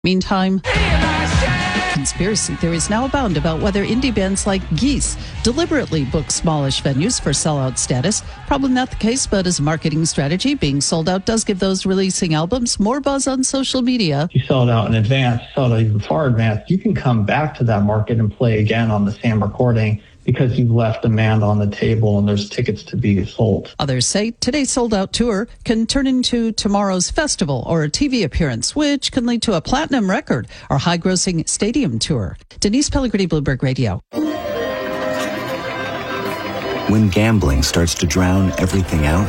Meantime, conspiracy theories now abound about whether indie bands like Geese deliberately book smallish venues for sellout status. Probably not the case, but as a marketing strategy, being sold out does give those releasing albums more buzz on social media. You sell it out in advance, sell it out even far advance, you can come back to that market and play again on the same recording because you've left demand on the table and there's tickets to be sold. Others say today's sold-out tour can turn into tomorrow's festival or a TV appearance, which can lead to a platinum record or high-grossing stadium tour. Denise Pellegrini, Bloomberg Radio. When gambling starts to drown everything out,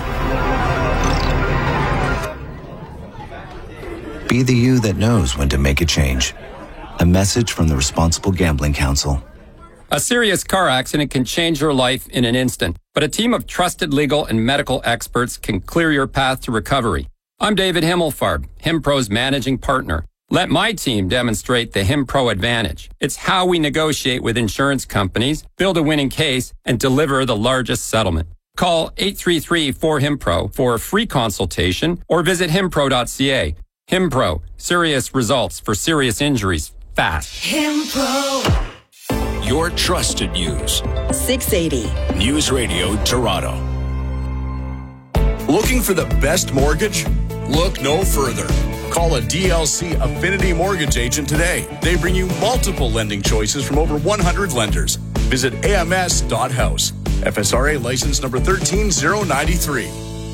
be the you that knows when to make a change. A message from the Responsible Gambling Council. A serious car accident can change your life in an instant, but a team of trusted legal and medical experts can clear your path to recovery. I'm David Himmelfarb, HimPro's managing partner. Let my team demonstrate the HimPro advantage. It's how we negotiate with insurance companies, build a winning case, and deliver the largest settlement. Call 833-4HIMPRO for a free consultation or visit himpro.ca. HimPro, serious results for serious injuries, fast. HimPro. Your trusted news. 680. News Radio Toronto. Looking for the best mortgage? Look no further. Call a DLC Affinity Mortgage agent today. They bring you multiple lending choices from over 100 lenders. Visit ams.house. FSRA license number 13093.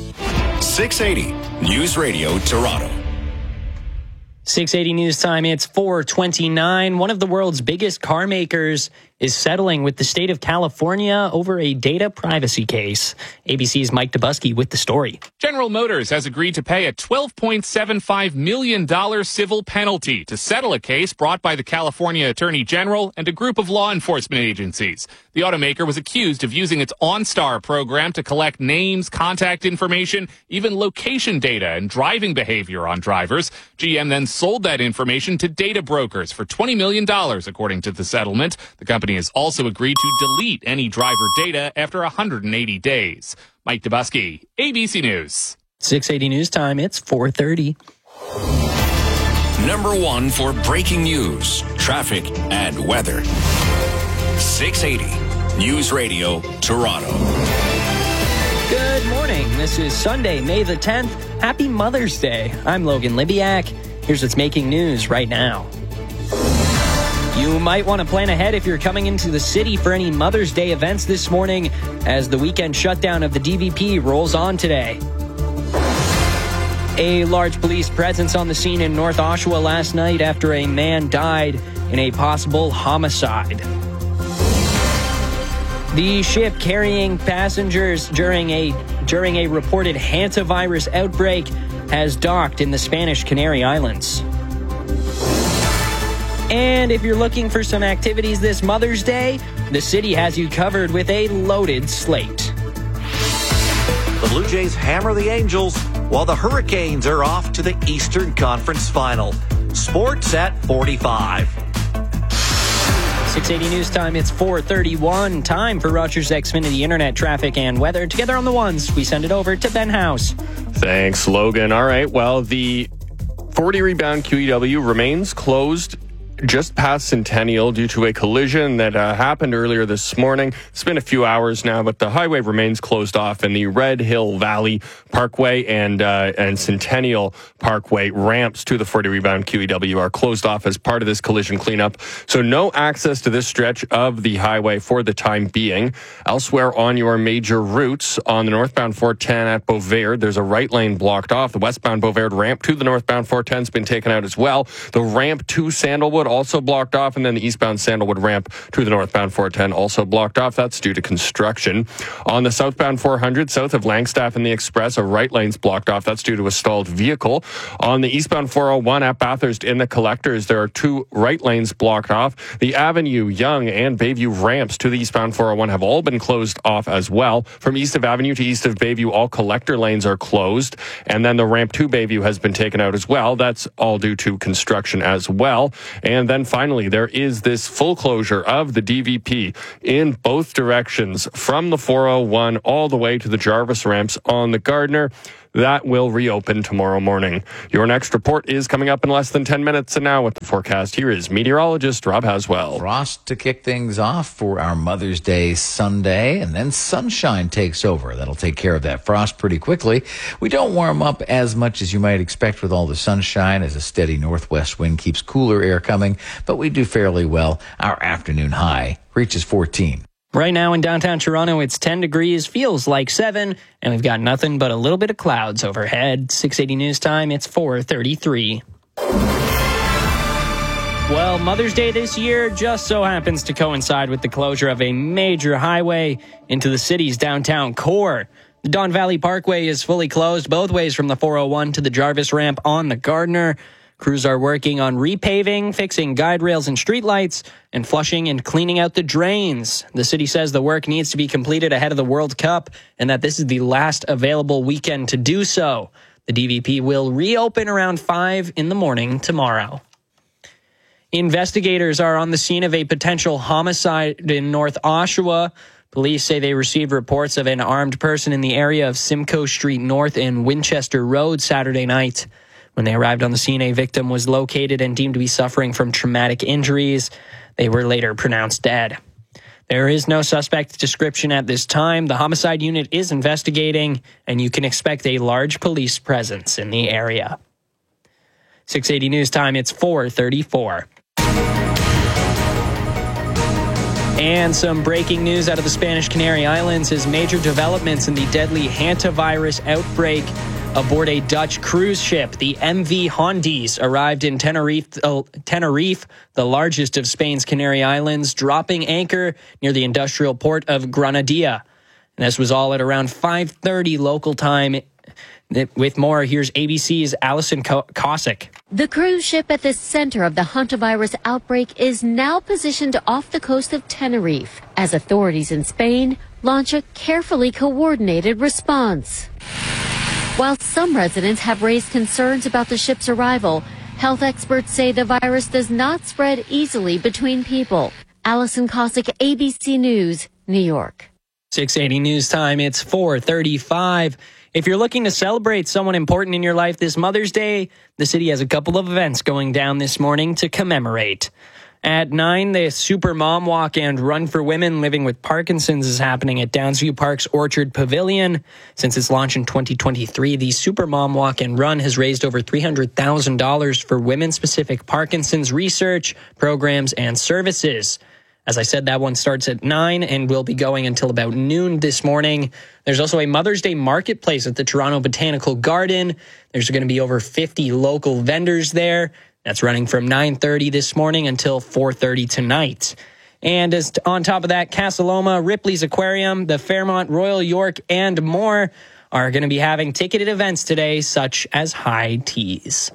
680 News Radio Toronto. 680 News Time, it's 4:29. One of the world's biggest car makers is settling with the state of California over a data privacy case. ABC's Mike Dubusky with the story. General Motors has agreed to pay a $12.75 million civil penalty to settle a case brought by the California Attorney General and a group of law enforcement agencies. The automaker was accused of using its OnStar program to collect names, contact information, even location data and driving behavior on drivers. GM then sold that information to data brokers for $20 million, according to the settlement. The company has also agreed to delete any driver data after 180 days. Mike Dubusky, ABC News. 680 News Time, it's 4:30. Number one for breaking news, traffic, and weather. 680 News Radio Toronto. Good morning. This is Sunday, May the 10th. Happy Mother's Day. I'm Logan Libiak. Here's what's making news right now. You might want to plan ahead if you're coming into the city for any Mother's Day events this morning as the weekend shutdown of the DVP rolls on today. A large police presence on the scene in North Oshawa last night after a man died in a possible homicide. The ship carrying passengers during a reported hantavirus outbreak has docked in the Spanish Canary Islands. And if you're looking for some activities this Mother's Day, the city has you covered with a loaded slate. The Blue Jays hammer the Angels while the Hurricanes are off to the Eastern Conference Final. Sports at 45. 680 News Time, it's 4:31. Time for Rogers Xfinity Internet traffic and weather. Together on the ones, we send it over to Ben House. Thanks, Logan. All right, well, the 40 rebound QEW remains closed just past Centennial due to a collision that happened earlier this morning. It's been a few hours now, but the highway remains closed off, and the Red Hill Valley Parkway and Centennial Parkway ramps to the 40 rebound QEW are closed off as part of this collision cleanup. So no access to this stretch of the highway for the time being. Elsewhere on your major routes, on the northbound 410 at Beauvert, there's a right lane blocked off. The westbound Beauvert ramp to the northbound 410 has been taken out as well. The ramp to Sandalwood also blocked off, and then the eastbound Sandalwood ramp to the northbound 410 also blocked off. That's due to construction. On the southbound 400, south of Langstaff and the Express, a right lane's blocked off. That's due to a stalled vehicle. On the eastbound 401 at Bathurst in the Collectors, there are two right lanes blocked off. The Avenue, Yonge, and Bayview ramps to the eastbound 401 have all been closed off as well. From east of Avenue to east of Bayview, all collector lanes are closed, and then the ramp to Bayview has been taken out as well. That's all due to construction as well. And then finally, there is this full closure of the DVP in both directions from the 401 all the way to the Jarvis ramps on the Gardiner. that will reopen tomorrow morning. Your next report is coming up in less than 10 minutes. And now with the forecast, here is meteorologist Rob Haswell. Frost to kick things off for our Mother's Day Sunday, and then sunshine takes over. That'll take care of that frost pretty quickly. We don't warm up as much as you might expect with all the sunshine, as a steady northwest wind keeps cooler air coming, but we do fairly well. Our afternoon high reaches 14. Right now in downtown Toronto, it's 10 degrees, feels like 7, and we've got nothing but a little bit of clouds overhead. 680 News Time, it's 4:33. Well, Mother's Day this year just so happens to coincide with the closure of a major highway into the city's downtown core. The Don Valley Parkway is fully closed both ways from the 401 to the Jarvis ramp on the Gardiner. Crews are working on repaving, fixing guide rails and streetlights, and flushing and cleaning out the drains. The city says the work needs to be completed ahead of the World Cup and that this is the last available weekend to do so. The DVP will reopen around 5 in the morning tomorrow. Investigators are on the scene of a potential homicide in North Oshawa. Police say they received reports of an armed person in the area of Simcoe Street North and Winchester Road Saturday night. When they arrived on the scene, a victim was located and deemed to be suffering from traumatic injuries. They were later pronounced dead. There is no suspect description at this time. The homicide unit is investigating, and you can expect a large police presence in the area. 680 News Time, it's 4:34. And some breaking news out of the Spanish Canary Islands is major developments in the deadly hantavirus outbreak aboard a Dutch cruise ship. The MV Hondiz arrived in Tenerife, the largest of Spain's Canary Islands, dropping anchor near the industrial port of Granadilla. And this was all at around 5:30 local time. With more, here's ABC's Alison Cossack. The cruise ship at the center of the hantavirus outbreak is now positioned off the coast of Tenerife as authorities in Spain launch a carefully coordinated response. While some residents have raised concerns about the ship's arrival, health experts say the virus does not spread easily between people. Alison Cossack, ABC News, New York. 680 News Time, it's 4:35. If you're looking to celebrate someone important in your life this Mother's Day, the city has a couple of events going down this morning to commemorate. At 9, the Super Mom Walk and Run for Women Living with Parkinson's is happening at Downsview Park's Orchard Pavilion. Since its launch in 2023, the Super Mom Walk and Run has raised over $300,000 for women-specific Parkinson's research, programs, and services. As I said, that one starts at 9 and will be going until about noon this morning. There's also a Mother's Day marketplace at the Toronto Botanical Garden. There's going to be over 50 local vendors there. That's running from 9:30 this morning until 4:30 tonight. And as on top of that, Casa Loma, Ripley's Aquarium, the Fairmont, Royal York, and more are going to be having ticketed events today, such as high teas.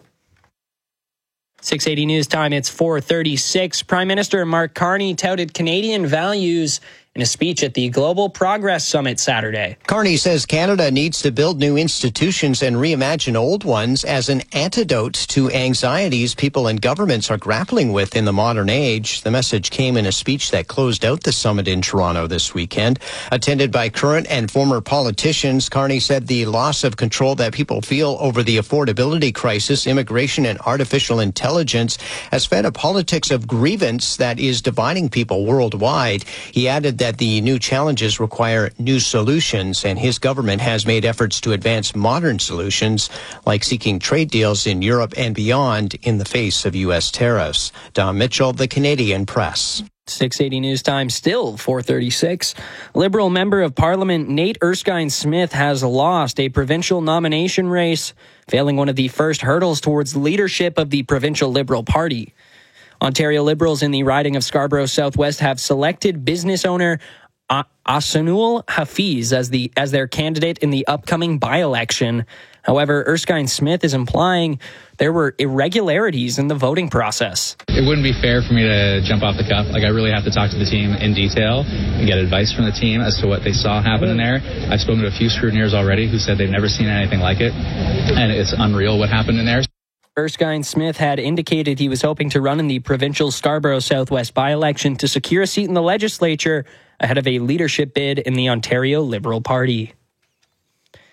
680 News Time, it's 4:36. Prime Minister Mark Carney touted Canadian values in a speech at the Global Progress Summit Saturday. Carney says Canada needs to build new institutions and reimagine old ones as an antidote to anxieties people and governments are grappling with in the modern age. The message came in a speech that closed out the summit in Toronto this weekend. Attended by current and former politicians, Carney said the loss of control that people feel over the affordability crisis, immigration, and artificial intelligence has fed a politics of grievance that is dividing people worldwide. He added that the new challenges require new solutions, and his government has made efforts to advance modern solutions, like seeking trade deals in Europe and beyond in the face of U.S. tariffs. Don Mitchell, The Canadian Press. 680 News Time, still 4:36. Liberal Member of Parliament Nate Erskine-Smith has lost a provincial nomination race, failing one of the first hurdles towards leadership of the provincial Liberal Party. Ontario Liberals in the riding of Scarborough Southwest have selected business owner Asanul Hafiz as their candidate in the upcoming by-election. However, Erskine-Smith is implying there were irregularities in the voting process. It wouldn't be fair for me to jump off the cuff. I really have to talk to the team in detail and get advice from the team as to what they saw happen in there. I've spoken to a few scrutineers already who said they've never seen anything like it, and it's unreal what happened in there. Erskine-Smith had indicated he was hoping to run in the provincial Scarborough Southwest by-election to secure a seat in the legislature ahead of a leadership bid in the Ontario Liberal Party.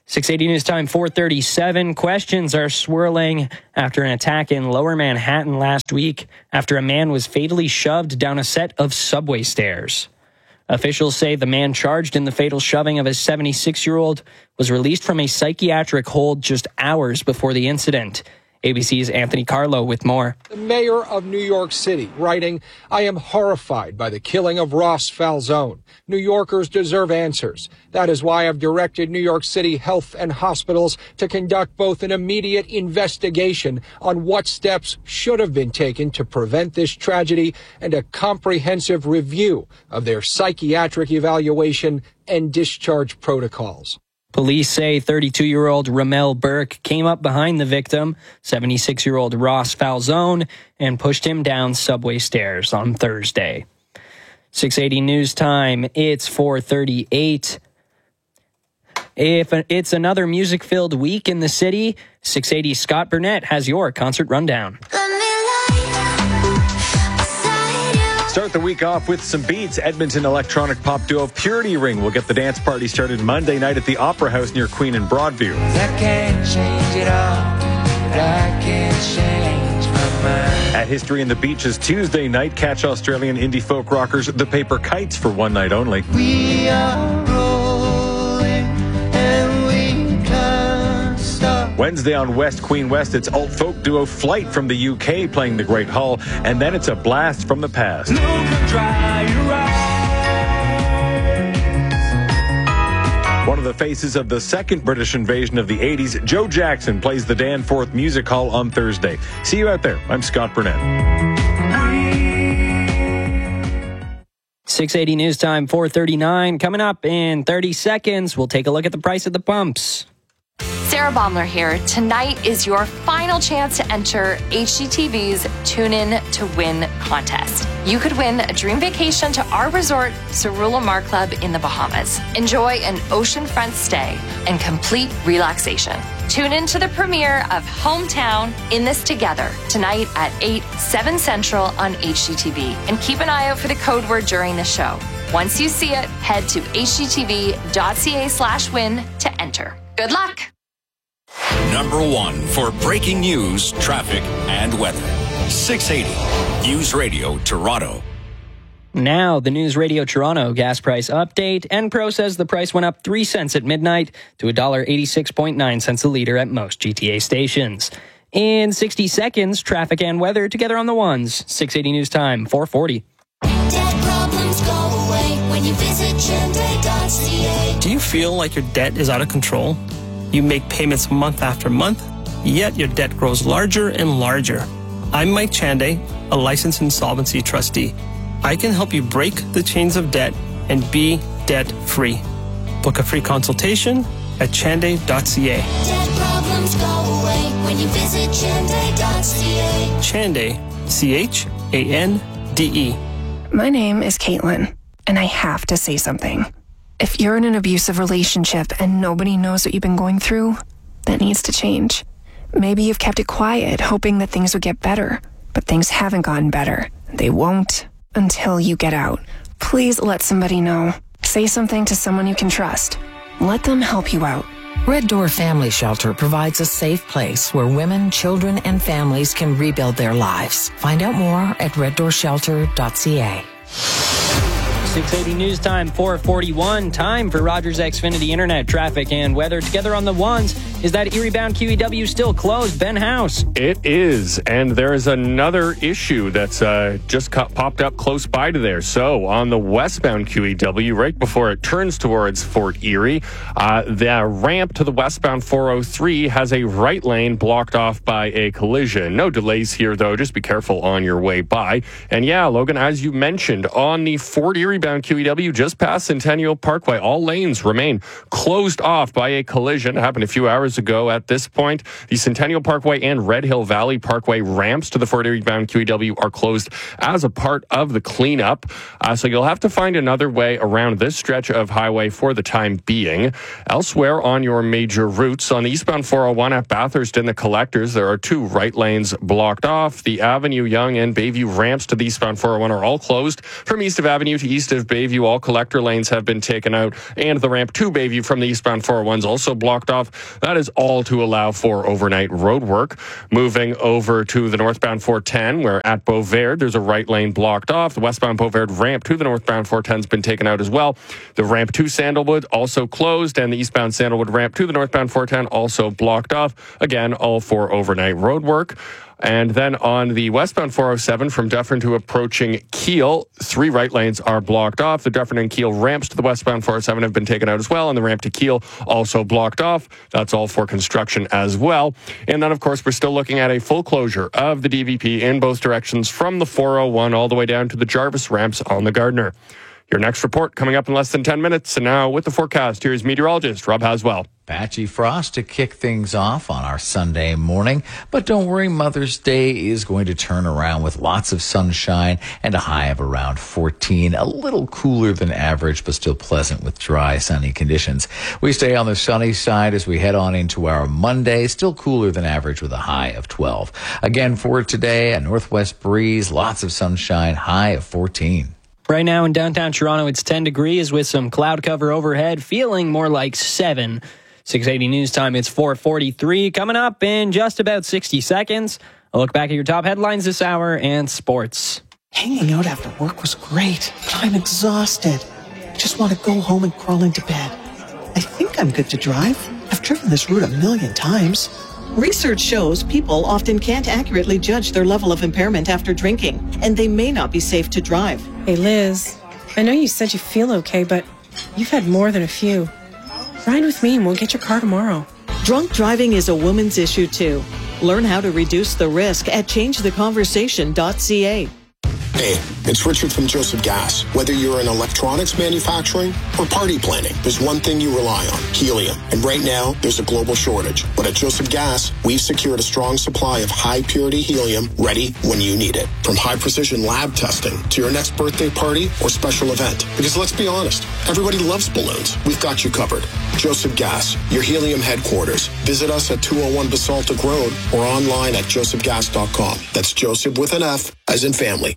680 News Time, 4:37. Questions are swirling after an attack in Lower Manhattan last week after a man was fatally shoved down a set of subway stairs. Officials say the man charged in the fatal shoving of a 76-year-old was released from a psychiatric hold just hours before the incident. ABC's Anthony Carlo with more. The mayor of New York City writing, "I am horrified by the killing of Ross Falzone. New Yorkers deserve answers. That is why I've directed New York City Health and Hospitals to conduct both an immediate investigation on what steps should have been taken to prevent this tragedy and a comprehensive review of their psychiatric evaluation and discharge protocols." Police say 32-year-old Ramel Burke came up behind the victim, 76-year-old Ross Falzone, and pushed him down subway stairs on Thursday. 680 News Time, it's 4:38. If it's another music-filled week in the city, 680 Scott Burnett has your concert rundown. Start the week off with some beats. Edmonton electronic pop duo Purity Ring will get the dance party started Monday night at the Opera House near Queen and Broadview. I can't change it all, but I can change my mind. At History in the Beaches Tuesday night, catch Australian indie folk rockers The Paper Kites for one night only. We are rolling and we can't stop. Wednesday on West Queen West, it's alt folk duo Flight from the UK playing the Great Hall, and then it's a blast from the past. Look and dry your eyes. One of the faces of the second British invasion of the 80s, Joe Jackson, plays the Danforth Music Hall on Thursday. See you out there. I'm Scott Burnett. 680 News Time, 4:39. Coming up in 30 seconds, we'll take a look at the price at the pumps. Sarah Baumler here. Tonight is your final chance to enter HGTV's Tune In to Win contest. You could win a dream vacation to our resort, Cerula Mar Club in the Bahamas. Enjoy an oceanfront stay and complete relaxation. Tune in to the premiere of Hometown In This Together tonight at 8, 7 Central on HGTV. And keep an eye out for the code word during the show. Once you see it, head to hgtv.ca/win to enter. Good luck. Number 1 for breaking news, traffic, and weather. 680 News Radio Toronto. Now, the News Radio Toronto gas price update. Enpro says the price went up 3 cents at midnight to $1.86.9 a liter at most GTA stations. In 60 seconds, traffic and weather together on the ones. 680 News Time, 4:40. Debt problems go away when you visit Chande.ca. Do you feel like your debt is out of control? You make payments month after month, yet your debt grows larger and larger. I'm Mike Chande, a licensed insolvency trustee. I can help you break the chains of debt and be debt-free. Book a free consultation at chande.ca. Debt problems go away when you visit Chande.ca. Chande, C-H-A-N-D-E. My name is Caitlin, and I have to say something. If you're in an abusive relationship and nobody knows what you've been going through, that needs to change. Maybe you've kept it quiet, hoping that things would get better, but things haven't gotten better. They won't until you get out. Please let somebody know. Say something to someone you can trust. Let them help you out. Red Door Family Shelter provides a safe place where women, children, and families can rebuild their lives. Find out more at reddoorshelter.ca. 680 News Time, 4:41. Time for Rogers Xfinity Internet traffic and weather. Together on the ones, is that Erie-bound QEW still closed? Ben House. It is, and there is another issue that's just popped up close by to there. So on the westbound QEW, right before it turns towards Fort Erie, the ramp to the westbound 403 has a right lane blocked off by a collision. No delays here, though. Just be careful on your way by. And yeah, Logan, as you mentioned, on the Fort Erie-bound QEW, just past Centennial Parkway, all lanes remain closed off by a collision. It happened a few hours hours ago at this point. The Centennial Parkway and Red Hill Valley Parkway ramps to the 40-bound QEW are closed as a part of the cleanup. So you'll have to find another way around this stretch of highway for the time being. Elsewhere on your major routes, on the eastbound 401 at Bathurst and the Collectors, there are 2 right lanes blocked off. The Avenue, Yonge, and Bayview ramps to the eastbound 401 are all closed. From east of Avenue to east of Bayview, all collector lanes have been taken out, and the ramp to Bayview from the eastbound 401 is also blocked off. That is all to allow for overnight road work. Moving over to the northbound 410, where at Beauvert, there's a right lane blocked off. The westbound Beauvert ramp to the northbound 410 has been taken out as well. The ramp to Sandalwood also closed, and the eastbound Sandalwood ramp to the northbound 410 also blocked off. Again, all for overnight road work. And then on the westbound 407 from Dufferin to approaching Kiel, 3 right lanes are blocked off. The Dufferin and Kiel ramps to the westbound 407 have been taken out as well, and the ramp to Kiel also blocked off. That's all for construction as well. And then, of course, we're still looking at a full closure of the DVP in both directions from the 401 all the way down to the Jarvis ramps on the Gardiner. Your next report coming up in less than 10 minutes. And now with the forecast, here's meteorologist Rob Haswell. Patchy frost to kick things off on our Sunday morning. But don't worry, Mother's Day is going to turn around with lots of sunshine and a high of around 14. A little cooler than average, but still pleasant with dry, sunny conditions. We stay on the sunny side as we head on into our Monday. Still cooler than average with a high of 12. Again, for today, a northwest breeze, lots of sunshine, high of 14. Right now in downtown Toronto, it's 10 degrees with some cloud cover overhead, feeling more like 7. 680 News Time, it's 4:43. Coming up in just about 60 seconds, a look back at your top headlines this hour and sports. Hanging out after work was great, but I'm exhausted. I just want to go home and crawl into bed. I think I'm good to drive. I've driven this route 1,000,000 times. Research shows people often can't accurately judge their level of impairment after drinking, and they may not be safe to drive. Hey, Liz, I know you said you feel okay, but you've had more than a few. Ride with me and we'll get your car tomorrow. Drunk driving is a woman's issue, too. Learn how to reduce the risk at changetheconversation.ca. Hey, it's Richard from Joseph Gas. Whether you're in electronics manufacturing or party planning, there's one thing you rely on, helium. And right now, there's a global shortage. But at Joseph Gas, we've secured a strong supply of high-purity helium ready when you need it. From high-precision lab testing to your next birthday party or special event. Because let's be honest, everybody loves balloons. We've got you covered. Joseph Gas, your helium headquarters. Visit us at 201 Basaltic Road or online at josephgas.com. That's Joseph with an F, as in family.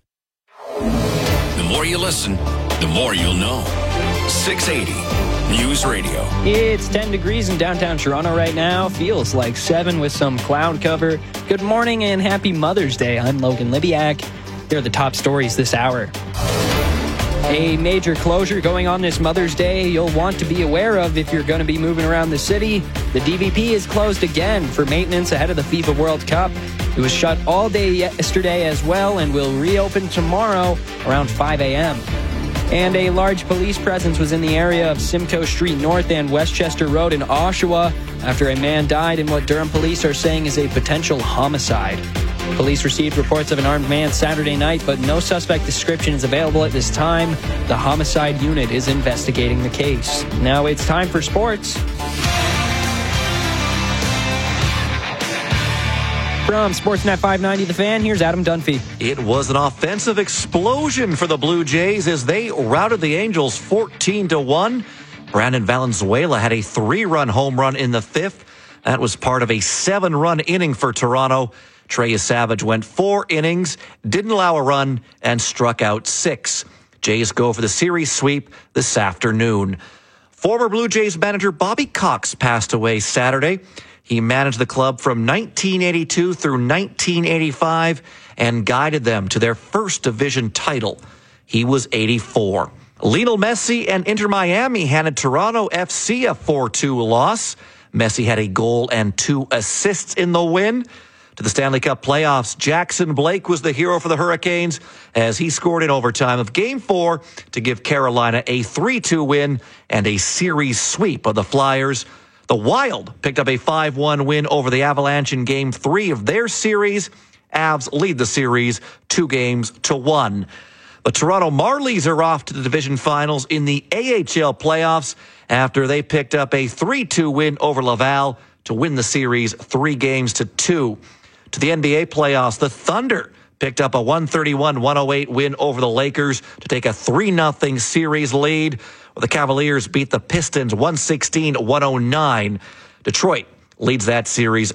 The more you listen, the more you'll know. 680 News Radio. It's 10 degrees in downtown Toronto right now. Feels like 7 with some cloud cover. Good morning and happy Mother's Day. I'm Logan Libiak. Here are the top stories this hour. A major closure going on this Mother's Day you'll want to be aware of if you're going to be moving around the city. The DVP is closed again for maintenance ahead of the FIFA World Cup. It was shut all day yesterday as well and will reopen tomorrow around 5 a.m. And a large police presence was in the area of Simcoe Street North and Westchester Road in Oshawa after a man died in what Durham police are saying is a potential homicide. Police received reports of an armed man Saturday night, but no suspect description is available at this time. The homicide unit is investigating the case. Now it's time for sports. From Sportsnet 590 The Fan, here's Adam Dunphy. It was an offensive explosion for the Blue Jays as they routed the Angels 14-1. Brandon Valenzuela had a 3-run home run in the 5th. That was part of a 7-run inning for Toronto. Trey Savage went 4 innings, didn't allow a run, and struck out 6. Jays go for the series sweep this afternoon. Former Blue Jays manager Bobby Cox passed away Saturday. He managed the club from 1982 through 1985 and guided them to their first division title. He was 84. Lionel Messi and Inter Miami handed Toronto FC a 4-2 loss. Messi had a goal and 2 assists in the win. To the Stanley Cup playoffs, Jackson Blake was the hero for the Hurricanes as he scored in overtime of Game 4 to give Carolina a 3-2 win and a series sweep of the Flyers. The Wild picked up a 5-1 win over the Avalanche in Game 3 of their series. Avs lead the series 2-1. The Toronto Marlies are off to the division finals in the AHL playoffs after they picked up a 3-2 win over Laval to win the series 3-2. To the NBA playoffs, the Thunder picked up a 131-108 win over the Lakers to take a 3-0 series lead. The Cavaliers beat the Pistons 116-109. Detroit leads that series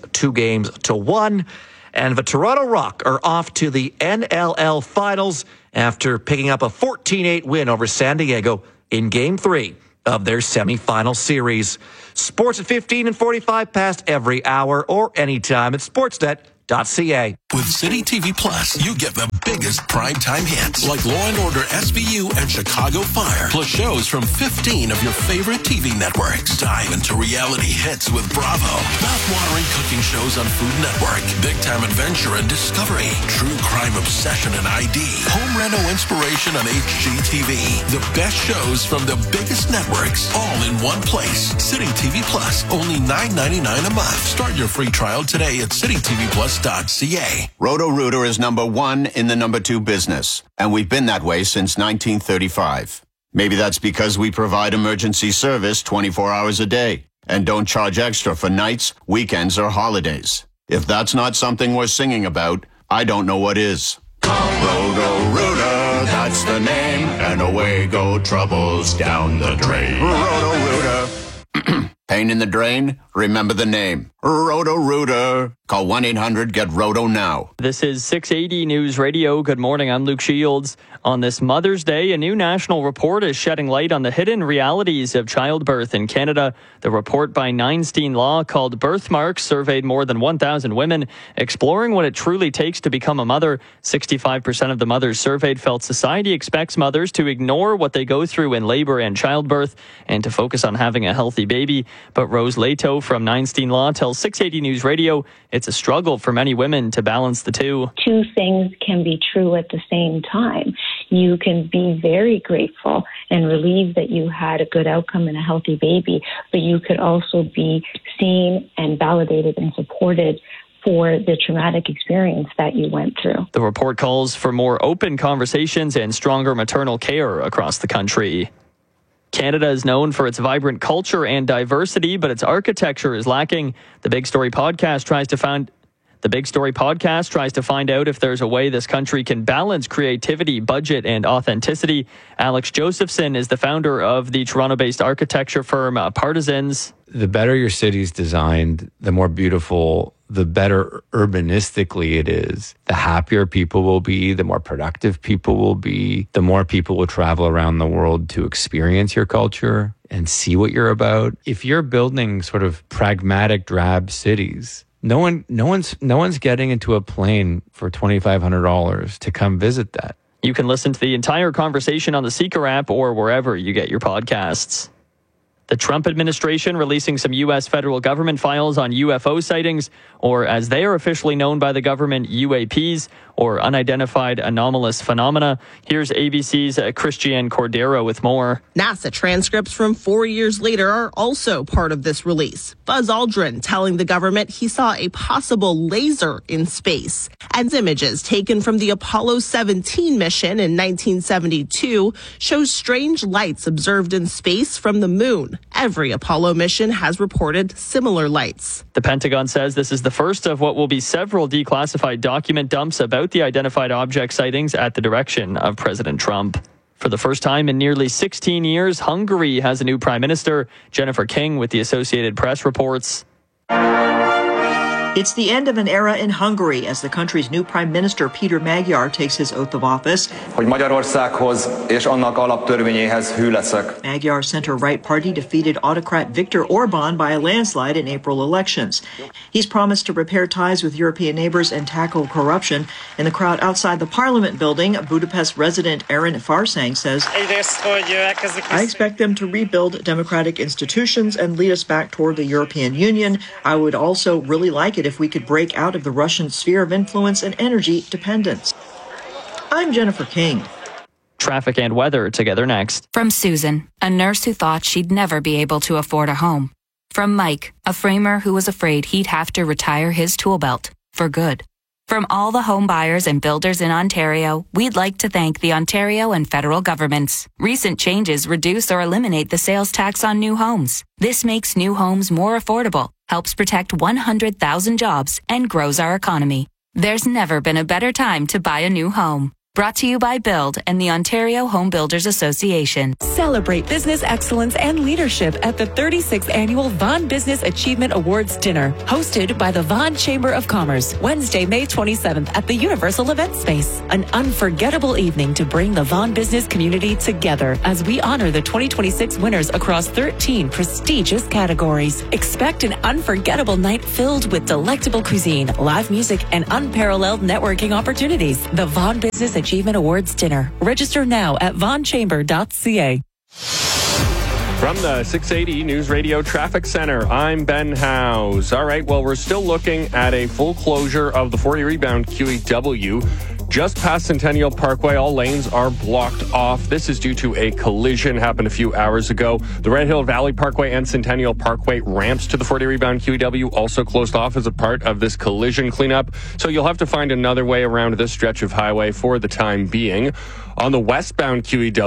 2-1. And the Toronto Rock are off to the NLL Finals after picking up a 14-8 win over San Diego in Game 3 of their semifinal series. Sports at 15 and 45 past every hour or anytime at sportsnet.ca. With City TV Plus, you get the biggest primetime hits like Law & Order SVU and Chicago Fire, plus shows from 15 of your favorite TV networks. Dive into reality hits with Bravo, mouth-watering cooking shows on Food Network, Big Time Adventure and Discovery, True Crime Obsession and ID, Home Reno Inspiration on HGTV. The best shows from the biggest networks, all in one place. City TV Plus, only $9.99 a month. Start your free trial today at citytvplus.ca. Roto-Rooter is number one in the number two business, and we've been that way since 1935. Maybe that's because we provide emergency service 24 hours a day and don't charge extra for nights, weekends, or holidays. If that's not something worth singing about, I don't know what is. Roto-Rooter, that's the name, and away go troubles down the drain. Roto-Rooter. Pain in the drain? Remember the name. Roto-Rooter. Call 1-800-GET-ROTO now. This is 680 News Radio. Good morning. I'm Luke Shields. On this Mother's Day, a new national report is shedding light on the hidden realities of childbirth in Canada. The report by Neinstein Law, called Birthmark, surveyed more than 1,000 women, exploring what it truly takes to become a mother. 65% of the mothers surveyed felt society expects mothers to ignore what they go through in labor and childbirth and to focus on having a healthy baby. But Rose Leto from Neinstein Law tells 680 News Radio it's a struggle for many women to balance the two. Two things can be true at the same time. You can be very grateful and relieved that you had a good outcome and a healthy baby, but you could also be seen and validated and supported for the traumatic experience that you went through. The report calls for more open conversations and stronger maternal care across the country. Canada is known for its vibrant culture and diversity, but its architecture is lacking. The Big Story Podcast tries to find out if there's a way this country can balance creativity, budget, and authenticity. Alex Josephson is the founder of the Toronto-based architecture firm Partisans. The better your city's designed, the more beautiful, the better urbanistically it is. The happier people will be, the more productive people will be, the more people will travel around the world to experience your culture and see what you're about. If you're building sort of pragmatic, drab cities, no one's getting into a plane for $2,500 to come visit that. You can listen to the entire conversation on the Seeker app or wherever you get your podcasts. The Trump administration releasing some U.S. federal government files on UFO sightings, or as they are officially known by the government, UAPs, or unidentified anomalous phenomena. Here's ABC's Christiane Cordero with more. NASA transcripts from 4 years later are also part of this release. Buzz Aldrin telling the government he saw a possible laser in space. And images taken from the Apollo 17 mission in 1972 shows strange lights observed in space from the moon. Every Apollo mission has reported similar lights. The Pentagon says this is the first of what will be several declassified document dumps about the identified object sightings at the direction of President Trump. For the first time in nearly 16 years, Hungary has a new prime minister. Jennifer King with the Associated Press reports. It's the end of an era in Hungary as the country's new Prime Minister Peter Magyar takes his oath of office. Hogy Magyarországhoz és annak alaptörvényéhez hű leszek. Magyar's center-right party defeated autocrat Viktor Orban by a landslide in April elections. He's promised to repair ties with European neighbors and tackle corruption. In the crowd outside the Parliament building, Budapest resident Aaron Farsang says, I expect them to rebuild democratic institutions and lead us back toward the European Union. I would also really like it if we could break out of the Russian sphere of influence and energy dependence. I'm Jennifer King. Traffic and weather together next. From Susan, a nurse who thought she'd never be able to afford a home. From Mike, a framer who was afraid he'd have to retire his tool belt for good. From all the home buyers and builders in Ontario, we'd like to thank the Ontario and federal governments. Recent changes reduce or eliminate the sales tax on new homes. This makes new homes more affordable, helps protect 100,000 jobs, and grows our economy. There's never been a better time to buy a new home. Brought to you by Build and the Ontario Home Builders Association. Celebrate business excellence and leadership at the 36th Annual Vaughan Business Achievement Awards Dinner, hosted by the Vaughan Chamber of Commerce, Wednesday, May 27th at the Universal Event Space. An unforgettable evening to bring the Vaughan business community together as we honor the 2026 winners across 13 prestigious categories. Expect an unforgettable night filled with delectable cuisine, live music, and unparalleled networking opportunities. The Vaughan Business Achievement Awards Dinner. Register now at vaughnchamber.ca. From the 680 News Radio Traffic Center, I'm Ben Howes. All right, well, we're still looking at a full closure of the 40 rebound QEW. Just past Centennial Parkway, all lanes are blocked off. This is due to a collision happened a few hours ago. The Red Hill Valley Parkway and Centennial Parkway ramps to the 40 rebound QEW also closed off as a part of this collision cleanup. So you'll have to find another way around this stretch of highway for the time being. On the westbound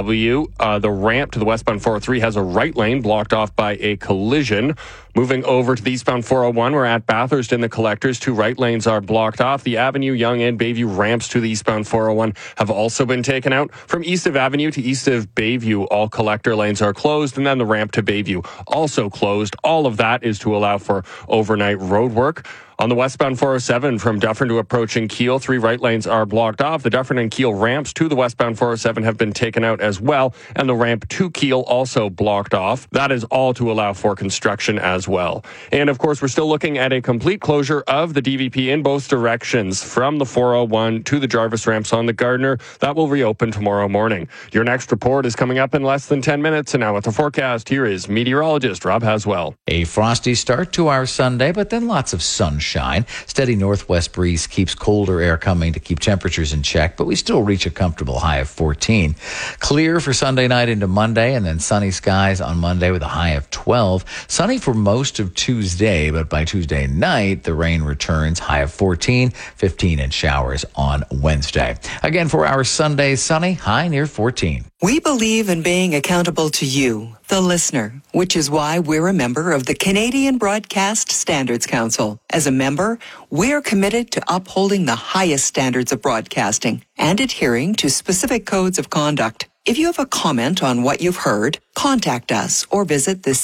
QEW, the ramp to the westbound 403 has a right lane blocked off by a collision. Moving over to the eastbound 401, we're at Bathurst in the collectors. 2 right lanes are blocked off. The Avenue, Yonge, and Bayview ramps to the eastbound 401 have also been taken out. From east of Avenue to east of Bayview, all collector lanes are closed, and then the ramp to Bayview also closed. All of that is to allow for overnight road work. On the westbound 407 from Dufferin to approaching Kiel, 3 right lanes are blocked off. The Dufferin and Kiel ramps to the westbound 407 have been taken out as well, and the ramp to Kiel also blocked off. That is all to allow for construction as well. And of course, we're still looking at a complete closure of the DVP in both directions from the 401 to the Jarvis ramps on the Gardiner. That will reopen tomorrow morning. Your next report is coming up in less than 10 minutes. And now with the forecast, here is meteorologist Rob Haswell. A frosty start to our Sunday, but then lots of sunshine. Steady northwest breeze keeps colder air coming to keep temperatures in check, but we still reach a comfortable high of 14. Clear for Sunday night into Monday, and then sunny skies on Monday with a high of 12. Sunny for most of Tuesday, but by Tuesday night, the rain returns, high of 14, 15 in showers on Wednesday. Again, for our Sunday, sunny, high near 14. We believe in being accountable to you, the listener, which is why we're a member of the Canadian Broadcast Standards Council. As a member, we're committed to upholding the highest standards of broadcasting and adhering to specific codes of conduct. If you have a comment on what you've heard, contact us or visit the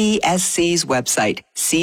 CBSC's website,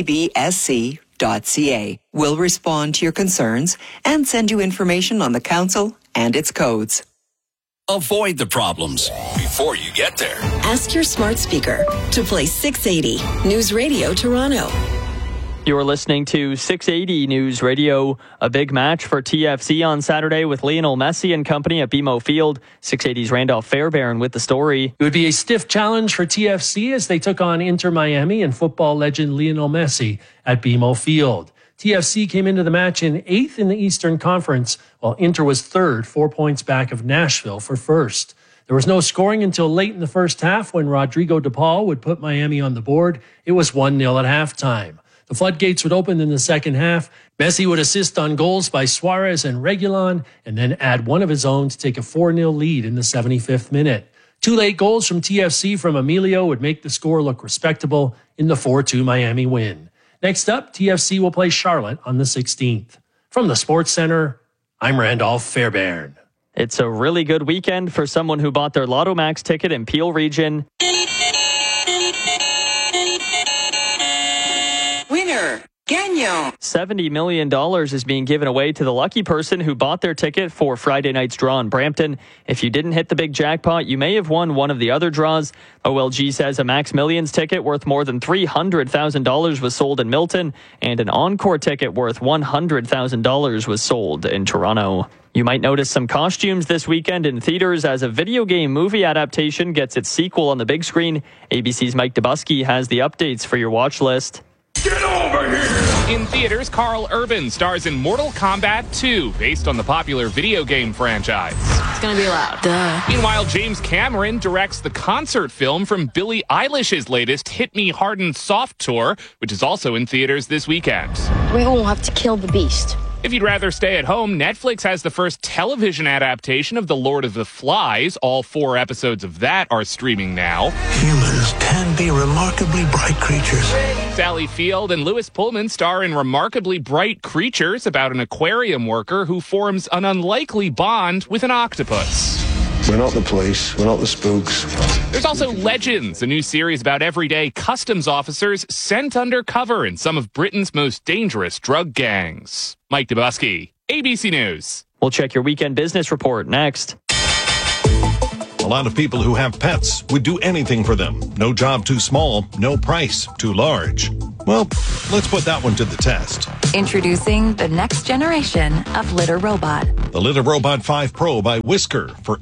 cbsc.ca. We'll respond to your concerns and send you information on the council and its codes. Avoid the problems before you get there. Ask your smart speaker to play 680 News Radio Toronto. You're listening to 680 News Radio. A big match for TFC on Saturday with Lionel Messi and company at BMO Field. 680's Randolph Fairbairn with the story. It would be a stiff challenge for TFC as they took on Inter Miami and football legend Lionel Messi at BMO Field. TFC came into the match in 8th in the Eastern Conference, while Inter was 3rd, 4 points back of Nashville for 1st. There was no scoring until late in the first half when Rodrigo De Paul would put Miami on the board. It was 1-0 at halftime. The floodgates would open in the second half. Messi would assist on goals by Suarez and Reguilon, and then add one of his own to take a 4-0 lead in the 75th minute. 2 late goals from TFC from Emilio would make the score look respectable in the 4-2 Miami win. Next up, TFC will play Charlotte on the 16th. From the Sports Center, I'm Randolph Fairbairn. It's a really good weekend for someone who bought their Lotto Max ticket in Peel Region. Winner, Gagnon. $70 million is being given away to the lucky person who bought their ticket for Friday night's draw in Brampton. If you didn't hit the big jackpot, you may have won one of the other draws. OLG says a Max Millions ticket worth more than $300,000 was sold in Milton, and an Encore ticket worth $100,000 was sold in Toronto. You might notice some costumes this weekend in theaters as a video game movie adaptation gets its sequel on the big screen. ABC's Mike Dubusky has the updates for your watch list. Get over here! In theaters, Carl Urban stars in Mortal Kombat 2, based on the popular video game franchise. It's gonna be loud. Duh. Meanwhile, James Cameron directs the concert film from Billie Eilish's latest Hit Me Hard and Soft tour, which is also in theaters this weekend. We won't have to kill the beast. If you'd rather stay at home, Netflix has the first television adaptation of The Lord of the Flies. All 4 episodes of that are streaming now. Humans can be remarkably bright creatures. Sally Field and Louis Pullman star in Remarkably Bright Creatures about an aquarium worker who forms an unlikely bond with an octopus. We're not the police. We're not the spooks. There's also Legends, a new series about everyday customs officers sent undercover in some of Britain's most dangerous drug gangs. Mike Dubusky, ABC News. We'll check your weekend business report next. A lot of people who have pets would do anything for them. No job too small, no price too large. Well, let's put that one to the test. Introducing the next generation of Litter Robot. The Litter Robot 5 Pro by Whisker for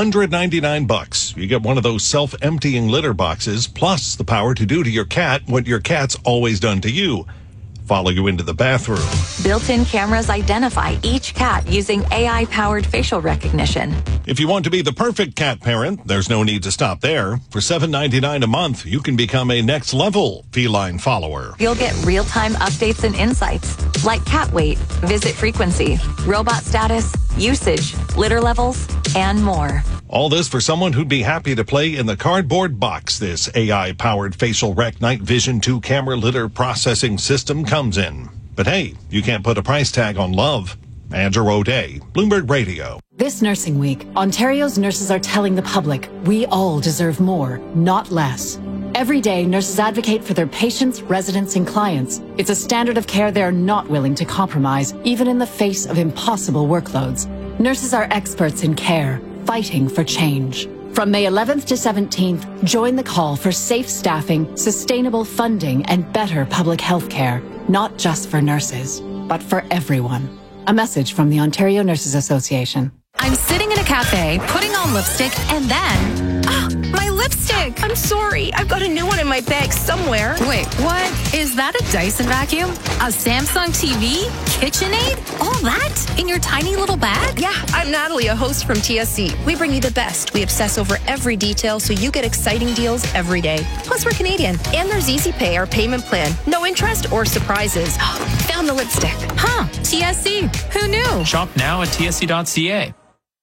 $899. You get one of those self-emptying litter boxes, plus the power to do to your cat what your cat's always done to you. Follow you into the bathroom. Built-in cameras identify each cat using AI-powered facial recognition. If you want to be the perfect cat parent, there's no need to stop there. For $7.99 a month, you can become a next-level feline follower. You'll get real-time updates and insights, like cat weight, visit frequency, robot status, usage, litter levels, and more. All this for someone who'd be happy to play in the cardboard box this AI-powered facial rec night vision 2 camera litter processing system comes in. But hey, you can't put a price tag on love. Andrew O'Day, Bloomberg Radio. This nursing week, Ontario's nurses are telling the public we all deserve more, not less. Every day, nurses advocate for their patients, residents, and clients. It's a standard of care they're not willing to compromise, even in the face of impossible workloads. Nurses are experts in care, fighting for change. From May 11th to 17th, join the call for safe staffing, sustainable funding, and better public health care, not just for nurses, but for everyone. A message from the Ontario Nurses Association. I'm sitting in a cafe, putting on lipstick, and then... my lipstick! I'm sorry. I've got a new one in my bag somewhere. Wait, what? Is that a Dyson vacuum? A Samsung TV? KitchenAid? All that? In your tiny little bag? Yeah, I'm Natalie, a host from TSC. We bring you the best. We obsess over every detail so you get exciting deals every day. Plus, we're Canadian. And there's Easy Pay, our payment plan. No interest or surprises. Found the lipstick. Huh, TSC. Who knew? Shop now at tsc.ca.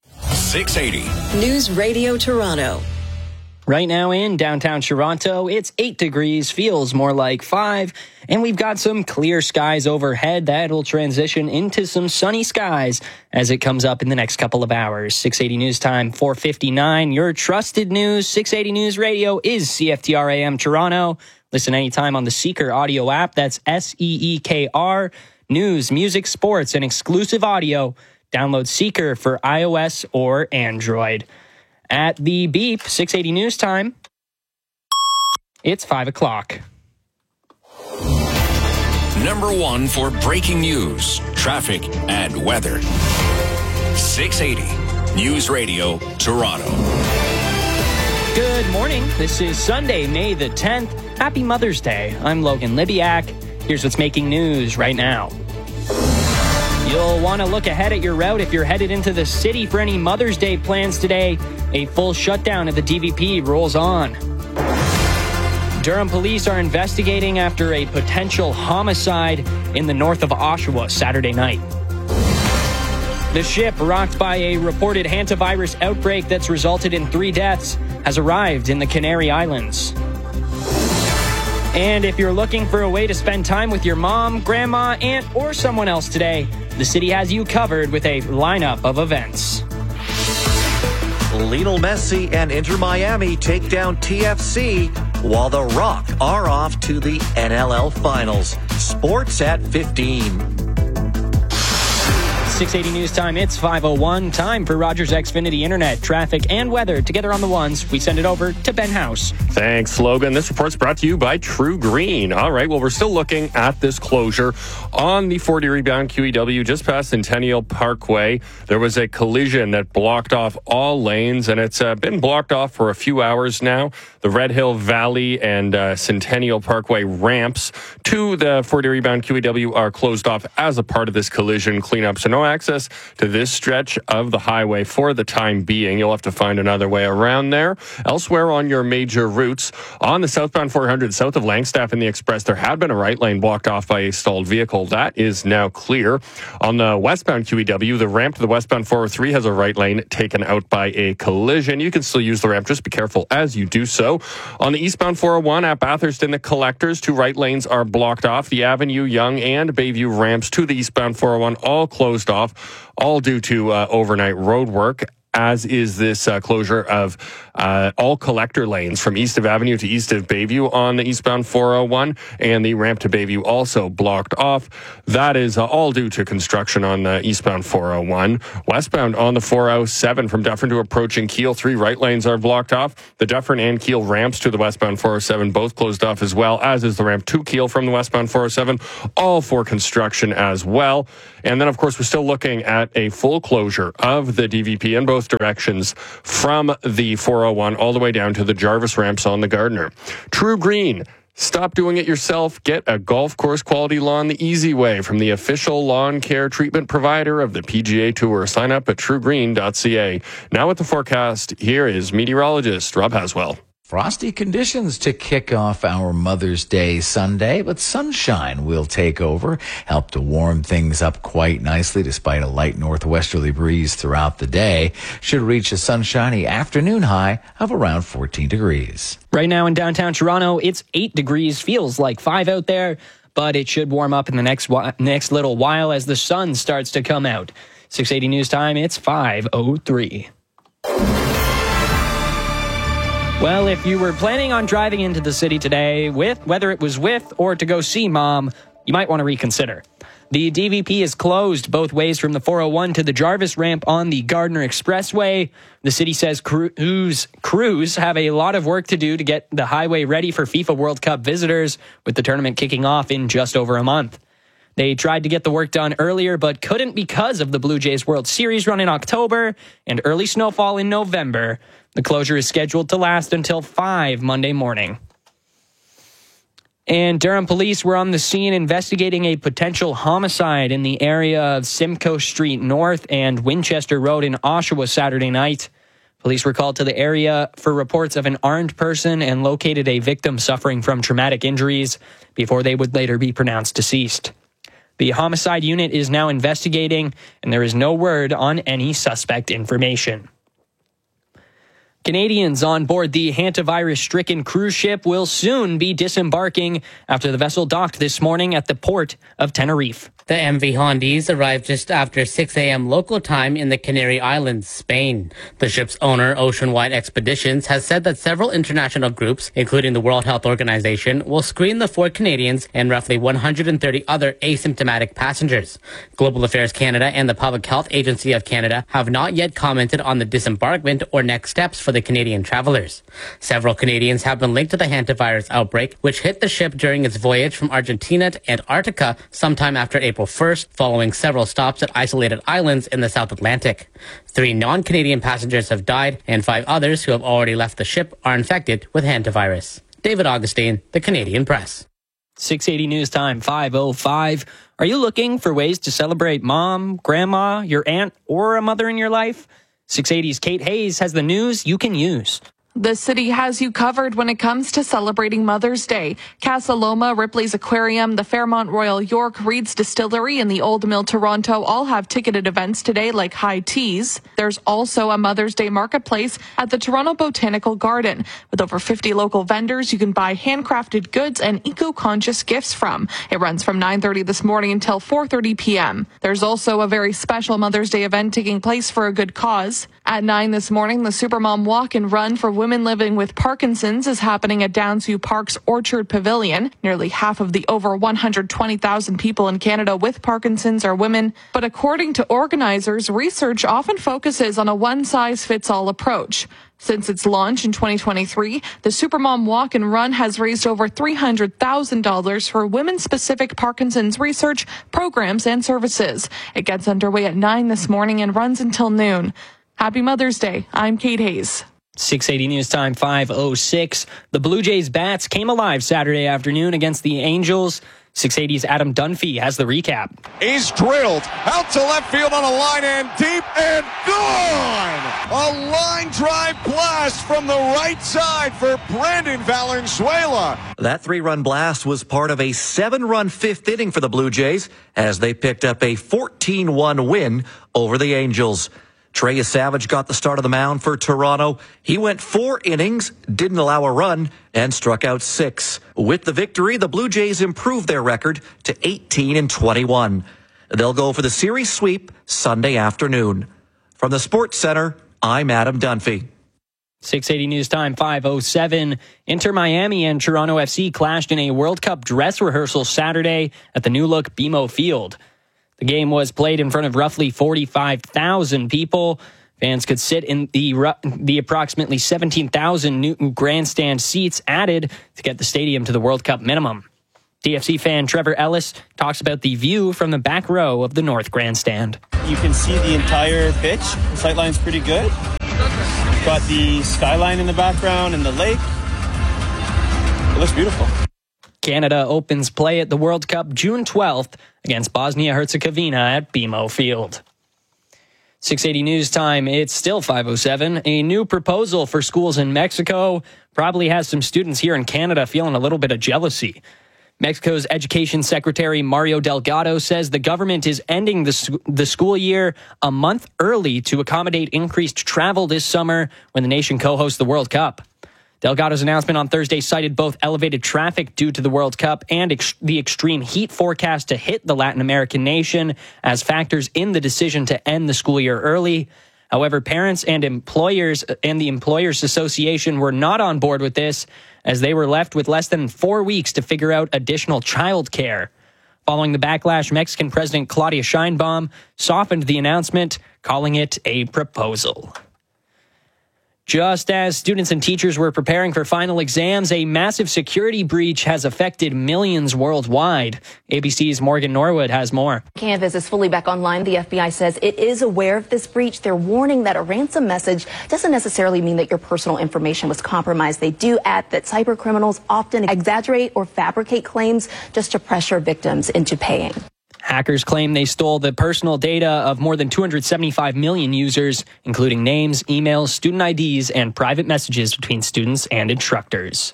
680. News Radio Toronto. Right now in downtown Toronto, it's 8 degrees, feels more like 5, and we've got some clear skies overhead that'll transition into some sunny skies as it comes up in the next couple of hours. 680 News Time, 4:59. Your trusted news, 680 News Radio is CFTR AM Toronto. Listen anytime on the Seeker audio app. That's SEEKR. News, music, sports, and exclusive audio. Download Seeker for iOS or Android. At the beep, 680 News Time, it's 5 o'clock. Number 1 for breaking news, traffic, and weather. 680 News Radio, Toronto. Good morning. This is Sunday, May the 10th. Happy Mother's Day. I'm Logan Libiak. Here's what's making news right now. You'll want to look ahead at your route if you're headed into the city for any Mother's Day plans today. A full shutdown of the DVP rolls on. Durham police are investigating after a potential homicide in the north of Oshawa Saturday night. The ship, rocked by a reported hantavirus outbreak that's resulted in 3 deaths, has arrived in the Canary Islands. And if you're looking for a way to spend time with your mom, grandma, aunt, or someone else today, the city has you covered with a lineup of events. Lionel Messi and Inter Miami take down TFC, while the Rock are off to the NLL Finals. Sports at 15. 680 News Time, it's 5:01. Time for Rogers Xfinity Internet, traffic, and weather. Together on the ones, we send it over to Ben House. Thanks, Logan. This report's brought to you by True Green. All right, well, we're still looking at this closure on the 40 rebound QEW just past Centennial Parkway. There was a collision that blocked off all lanes, and it's been blocked off for a few hours now. The Red Hill Valley and Centennial Parkway ramps to the 40 rebound QEW are closed off as a part of this collision cleanup. So no access to this stretch of the highway for the time being. You'll have to find another way around there. Elsewhere on your major routes, on the southbound 400 south of Langstaff in the Express, there had been a right lane blocked off by a stalled vehicle. That is now clear. On the westbound QEW, the ramp to the westbound 403 has a right lane taken out by a collision. You can still use the ramp. Just be careful as you do so. On the eastbound 401 at Bathurst in the Collectors, 2 right lanes are blocked off. The Avenue, Yonge, and Bayview ramps to the eastbound 401 all closed off, all due to overnight road work, as is this closure of all collector lanes from east of Avenue to east of Bayview on the eastbound 401, and the ramp to Bayview also blocked off. That is all due to construction on the eastbound 401. Westbound on the 407 from Dufferin to approaching Keele, 3 right lanes are blocked off. The Dufferin and Keele ramps to the westbound 407 both closed off as well, as is the ramp to Keele from the westbound 407, all for construction as well. And then, of course, we're still looking at a full closure of the DVP in both directions from the 401 all the way down to the Jarvis ramps on the Gardiner. True Green. Stop doing it yourself. Get a golf course quality lawn the easy way from the official lawn care treatment provider of the PGA Tour. Sign up at truegreen.ca. Now with the forecast, here is meteorologist Rob Haswell. Frosty conditions to kick off our Mother's Day Sunday, but sunshine will take over, help to warm things up quite nicely despite a light northwesterly breeze throughout the day. Should reach a sunshiny afternoon high of around 14 degrees. Right now in downtown Toronto, it's 8 degrees, feels like 5 out there, but it should warm up in the next little while as the sun starts to come out. 680 News Time, it's 5:03. Well, if you were planning on driving into the city today, whether it was with or to go see Mom, you might want to reconsider. The DVP is closed both ways from the 401 to the Jarvis ramp on the Gardiner Expressway. The city says crews have a lot of work to do to get the highway ready for FIFA World Cup visitors, with the tournament kicking off in just over a month. They tried to get the work done earlier, but couldn't because of the Blue Jays World Series run in October and early snowfall in November. The closure is scheduled to last until 5 Monday morning. And Durham police were on the scene investigating a potential homicide in the area of Simcoe Street North and Winchester Road in Oshawa Saturday night. Police were called to the area for reports of an armed person and located a victim suffering from traumatic injuries before they would later be pronounced deceased. The homicide unit is now investigating, and there is no word on any suspect information. Canadians on board the hantavirus-stricken cruise ship will soon be disembarking after the vessel docked this morning at the port of Tenerife. The MV Hondiz arrived just after 6 a.m. local time in the Canary Islands, Spain. The ship's owner, Oceanwide Expeditions, has said that several international groups, including the World Health Organization, will screen the 4 Canadians and roughly 130 other asymptomatic passengers. Global Affairs Canada and the Public Health Agency of Canada have not yet commented on the disembarkment or next steps for the Canadian travelers. Several Canadians have been linked to the hantavirus outbreak, which hit the ship during its voyage from Argentina to Antarctica sometime after April 1st, following several stops at isolated islands in the South Atlantic. 3 non-Canadian passengers have died, and 5 others who have already left the ship are infected with hantavirus. David Augustine, The Canadian Press. 680 News Time, 5:05. Are you looking for ways to celebrate Mom, Grandma, your aunt, or a mother in your life? 680's Kate Hayes has the news you can use. The city has you covered when it comes to celebrating Mother's Day. Casa Loma, Ripley's Aquarium, the Fairmont Royal York, Reed's Distillery, and the Old Mill Toronto all have ticketed events today like high teas. There's also a Mother's Day marketplace at the Toronto Botanical Garden. With over 50 local vendors, you can buy handcrafted goods and eco-conscious gifts from. It runs from 9:30 this morning until 4:30 p.m. There's also a very special Mother's Day event taking place for a good cause. At 9 this morning, the Supermom Walk and Run for women living with Parkinson's is happening at Downsview Park's Orchard Pavilion. Nearly half of the over 120,000 people in Canada with Parkinson's are women. But according to organizers, research often focuses on a one-size-fits-all approach. Since its launch in 2023, the Supermom Walk and Run has raised over $300,000 for women-specific Parkinson's research, programs, and services. It gets underway at 9 this morning and runs until noon. Happy Mother's Day. I'm Kate Hayes. 680 News Time, 5:06. The Blue Jays bats came alive Saturday afternoon against the Angels. 680's Adam Dunphy has the recap. He's drilled out to left field on a line and deep and gone! A line drive blast from the right side for Brandon Valenzuela. That 3-run blast was part of a 7-run 5th inning for the Blue Jays as they picked up a 14-1 win over the Angels. Trey Savage got the start of the mound for Toronto. He went 4 innings, didn't allow a run, and struck out 6. With the victory, the Blue Jays improved their record to 18-21. They'll go for the series sweep Sunday afternoon. From the Sports Center, I'm Adam Dunphy. 680 News Time, 5:07. Inter Miami and Toronto FC clashed in a World Cup dress rehearsal Saturday at the new-look BMO Field. The game was played in front of roughly 45,000 people. Fans could sit in the approximately 17,000 new grandstand seats added to get the stadium to the World Cup minimum. TFC fan Trevor Ellis talks about the view from the back row of the North Grandstand. You can see the entire pitch. The sightline's pretty good. Got the skyline in the background and the lake. It looks beautiful. Canada opens play at the World Cup June 12th against Bosnia-Herzegovina at BMO Field. 680 News Time, it's still 5:07. A new proposal for schools in Mexico probably has some students here in Canada feeling a little bit of jealousy. Mexico's Education Secretary Mario Delgado says the government is ending the school year a month early to accommodate increased travel this summer when the nation co-hosts the World Cup. Delgado's announcement on Thursday cited both elevated traffic due to the World Cup and the extreme heat forecast to hit the Latin American nation as factors in the decision to end the school year early. However, parents and employers and the Employers Association were not on board with this, as they were left with less than 4 weeks to figure out additional childcare. Following the backlash, Mexican President Claudia Sheinbaum softened the announcement, calling it a proposal. Just as students and teachers were preparing for final exams, a massive security breach has affected millions worldwide. ABC's Morgan Norwood has more. Canvas is fully back online. The FBI says it is aware of this breach. They're warning that a ransom message doesn't necessarily mean that your personal information was compromised. They do add that cyber criminals often exaggerate or fabricate claims just to pressure victims into paying. Hackers claim they stole the personal data of more than 275 million users, including names, emails, student IDs, and private messages between students and instructors.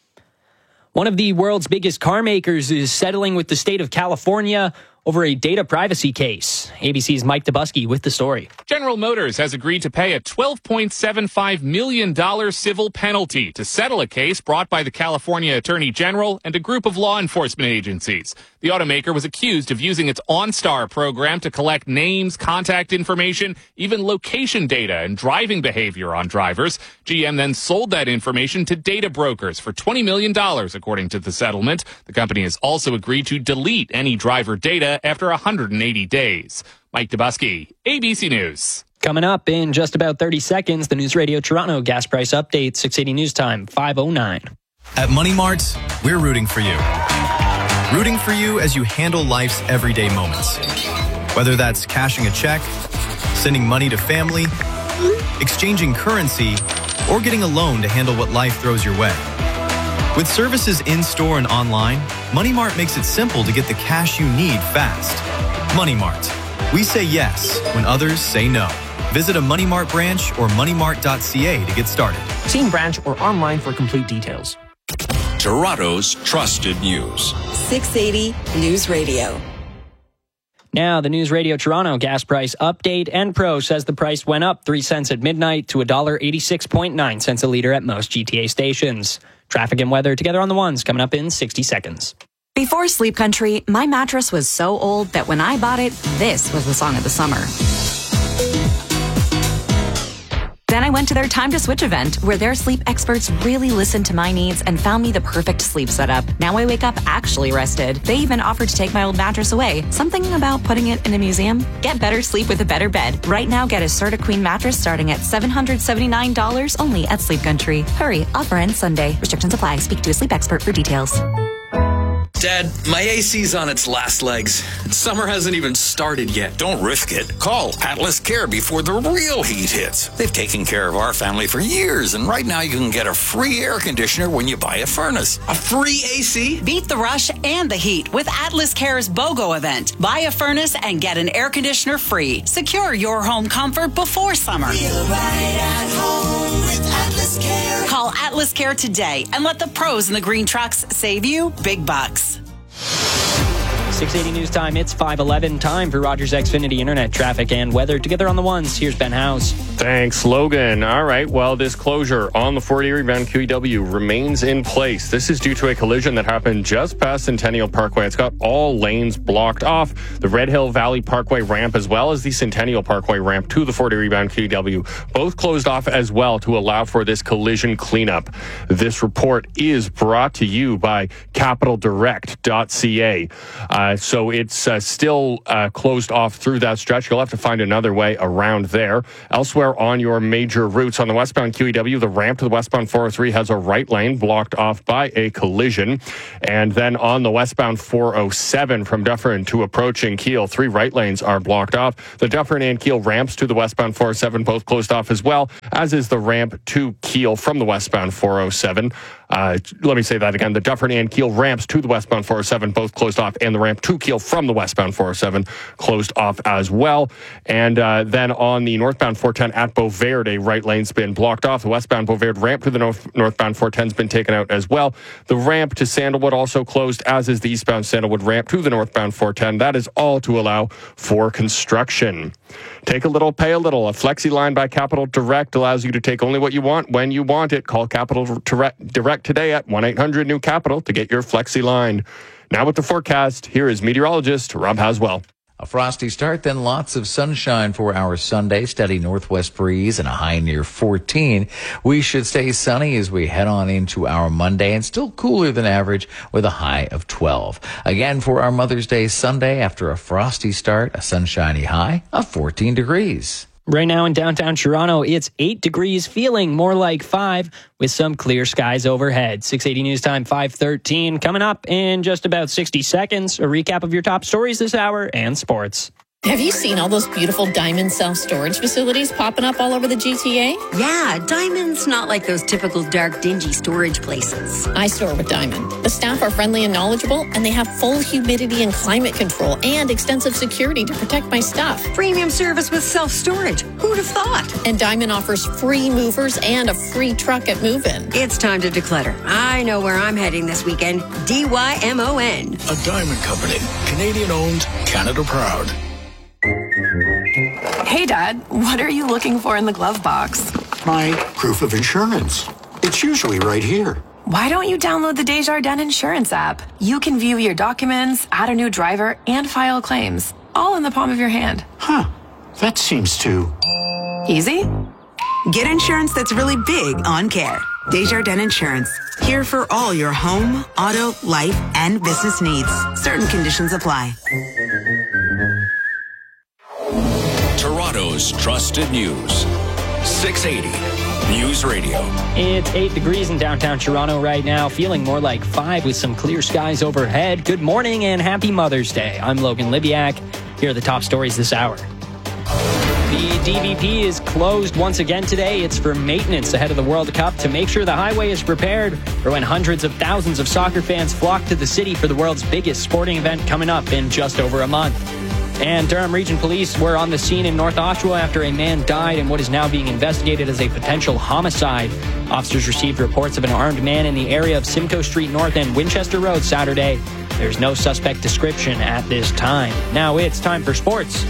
One of the world's biggest car makers is settling with the state of California over a data privacy case. ABC's Mike Dubusky with the story. General Motors has agreed to pay a $12.75 million civil penalty to settle a case brought by the California Attorney General and a group of law enforcement agencies. The automaker was accused of using its OnStar program to collect names, contact information, even location data and driving behavior on drivers. GM then sold that information to data brokers for $20 million, according to the settlement. The company has also agreed to delete any driver data after 180 days. Mike Dubusky, ABC News. Coming up in just about 30 seconds, the News Radio Toronto gas price update, 680 News Time, 5:09. At Money Mart, we're rooting for you. Rooting for you as you handle life's everyday moments. Whether that's cashing a check, sending money to family, exchanging currency, or getting a loan to handle what life throws your way. With services in-store and online, Money Mart makes it simple to get the cash you need fast. Money Mart. We say yes when others say no. Visit a Money Mart branch or moneymart.ca to get started. See in branch or online for complete details. Toronto's trusted news. 680 News Radio. Now, the News Radio Toronto gas price update. Enpro says the price went up 3 cents at midnight to $1.86.9 cents a liter at most GTA stations. Traffic and weather together on the ones coming up in 60 seconds. Before Sleep Country, my mattress was so old that when I bought it, this was the song of the summer. Then I went to their Time to Switch event, where their sleep experts really listened to my needs and found me the perfect sleep setup. Now I wake up actually rested. They even offered to take my old mattress away. Something about putting it in a museum? Get better sleep with a better bed. Right now, get a Serta Queen mattress starting at $779 only at Sleep Country. Hurry, offer ends Sunday. Restrictions apply. Speak to a sleep expert for details. Dad, my AC's on its last legs. Summer hasn't even started yet. Don't risk it. Call Atlas Care before the real heat hits. They've taken care of our family for years, and right now you can get a free air conditioner when you buy a furnace. A free AC? Beat the rush and the heat with Atlas Care's BOGO event. Buy a furnace and get an air conditioner free. Secure your home comfort before summer. Feel right at home with Atlas Care. Call Atlas Care today and let the pros in the green trucks save you big bucks. 680 News Time, it's 5:11. Time for Rogers Xfinity Internet traffic and weather. Together on the ones, here's Ben House. Thanks, Logan. All right, well, this closure on the 40 Rebound QEW remains in place. This is due to a collision that happened just past Centennial Parkway. It's got all lanes blocked off. The Red Hill Valley Parkway ramp as well as the Centennial Parkway ramp to the 40 Rebound QEW, both closed off as well to allow for this collision cleanup. This report is brought to you by capitaldirect.ca. So it's still closed off through that stretch. You'll have to find another way around there. Elsewhere on your major routes, on the westbound QEW, the ramp to the westbound 403 has a right lane blocked off by a collision. And then on the westbound 407 from Dufferin to approaching Kiel, 3 right lanes are blocked off. The Dufferin and Kiel ramps to the westbound 407 both closed off as well, as is the ramp to Kiel from the westbound 407. Let me say that again. The Dufferin and Kiel ramps to the westbound 407 both closed off, and the ramp to Kiel from the westbound 407 closed off as well. And then on the northbound 410 at Beauverde, right lane's been blocked off. The westbound Beauverde ramp to the northbound 410's been taken out as well. The ramp to Sandalwood also closed, as is the eastbound Sandalwood ramp to the northbound 410. That is all to allow for construction. Take a little, pay a little. A Flexi line by Capital Direct allows you to take only what you want when you want it. Call Capital Direct today at 1-800-NEW-CAPITAL to get your Flexi line. Now with the forecast, here is meteorologist Rob Haswell. A frosty start, then lots of sunshine for our Sunday. Steady northwest breeze and a high near 14. We should stay sunny as we head on into our Monday, and still cooler than average with a high of 12. Again, for our Mother's Day Sunday, after a frosty start, a sunshiny high of 14 degrees. Right now in downtown Toronto, it's 8 degrees, feeling more like 5 with some clear skies overhead. 680 News Time, 5:13. Coming up in just about 60 seconds, a recap of your top stories this hour and sports. Have you seen all those beautiful Diamond self-storage facilities popping up all over the GTA? Yeah, Diamond's not like those typical dark, dingy storage places. I store with Diamond. The staff are friendly and knowledgeable, and they have full humidity and climate control and extensive security to protect my stuff. Premium service with self-storage. Who'd have thought? And Diamond offers free movers and a free truck at move-in. It's time to declutter. I know where I'm heading this weekend. DYMON. A Diamond Company. Canadian-owned, Canada proud. Hey, Dad, what are you looking for in the glove box? My proof of insurance. It's usually right here. Why don't you download the Desjardins Insurance app? You can view your documents, add a new driver, and file claims, all in the palm of your hand. Huh. That seems too easy. Get insurance that's really big on care. Desjardins Insurance. Here for all your home, auto, life, and business needs. Certain conditions apply. Toronto's trusted news. 680 News Radio. It's 8 degrees in downtown Toronto right now, feeling more like 5 with some clear skies overhead. Good morning and happy Mother's Day. I'm Logan Libiak. Here are the top stories this hour. The DVP is closed once again today. It's for maintenance ahead of the World Cup to make sure the highway is prepared for when hundreds of thousands of soccer fans flock to the city for the world's biggest sporting event coming up in just over a month. And Durham Region Police were on the scene in North Oshawa after a man died in what is now being investigated as a potential homicide. Officers received reports of an armed man in the area of Simcoe Street North and Winchester Road Saturday. There's no suspect description at this time. Now it's time for sports.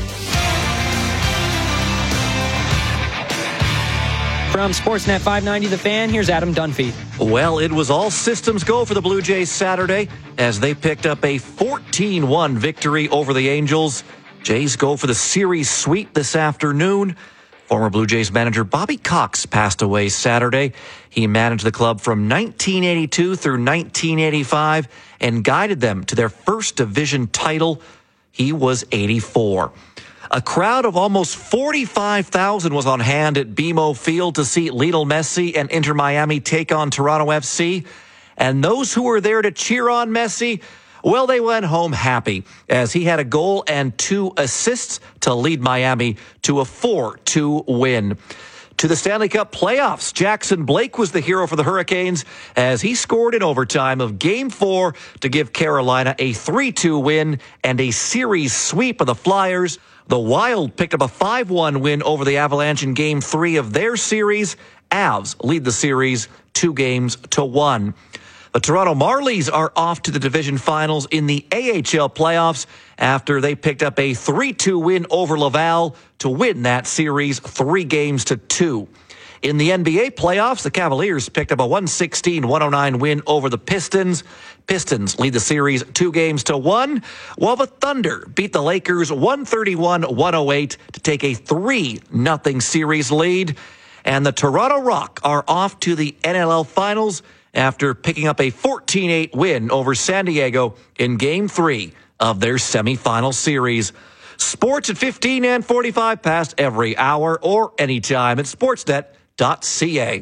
From Sportsnet 590 The Fan, here's Adam Dunphy. Well, it was all systems go for the Blue Jays Saturday as they picked up a 14-1 victory over the Angels. Jays go for the series sweep this afternoon. Former Blue Jays manager Bobby Cox passed away Saturday. He managed the club from 1982 through 1985 and guided them to their first division title. He was 84. A crowd of almost 45,000 was on hand at BMO Field to see Lionel Messi and Inter Miami take on Toronto FC. And those who were there to cheer on Messi Well, they went home happy as he had a goal and 2 assists to lead Miami to a 4-2 win. To the Stanley Cup playoffs, Jackson Blake was the hero for the Hurricanes as he scored in overtime of Game 4 to give Carolina a 3-2 win and a series sweep of the Flyers. The Wild picked up a 5-1 win over the Avalanche in Game 3 of their series. Avs lead the series 2-1. The Toronto Marlies are off to the division finals in the AHL playoffs after they picked up a 3-2 win over Laval to win that series 3-2. In the NBA playoffs, the Cavaliers picked up a 116-109 win over the Pistons. Pistons lead the series 2-1, while the Thunder beat the Lakers 131-108 to take a 3-0 series lead. And the Toronto Rock are off to the NLL finals after picking up a 14-8 win over San Diego in Game 3 of their semifinal series. Sports at 15 and 45 past every hour or anytime at sportsnet.ca.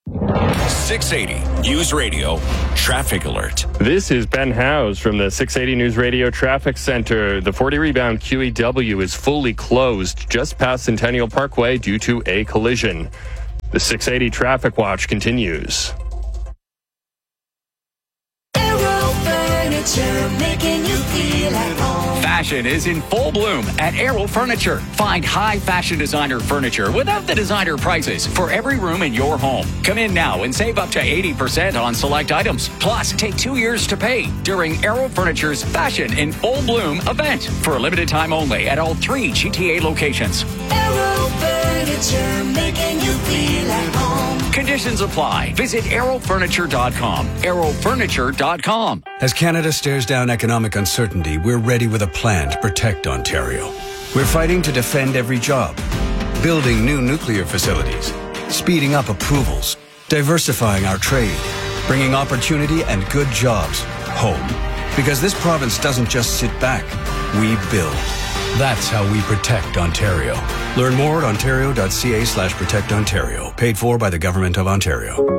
680 News Radio Traffic Alert. This is Ben Howes from the 680 News Radio Traffic Center. The 40 rebound QEW is fully closed just past Centennial Parkway due to a collision. The 680 Traffic Watch continues. Making you feel at home. Fashion is in full bloom at Aero Furniture. Find high fashion designer furniture without the designer prices for every room in your home. Come in now and save up to 80% on select items. Plus, take 2 years to pay during Aero Furniture's Fashion in Full Bloom event for a limited time only at all 3 GTA locations. Aero Furniture, making you feel at home. Conditions apply. Visit aerofurniture.com. aerofurniture.com. As Canada stares down economic uncertainty, we're ready with a plan to protect Ontario. We're fighting to defend every job, building new nuclear facilities, speeding up approvals, diversifying our trade, bringing opportunity and good jobs home. Because this province doesn't just sit back, we build. That's how we protect Ontario. Learn more at ontario.ca/protectontario. Paid for by the Government of Ontario.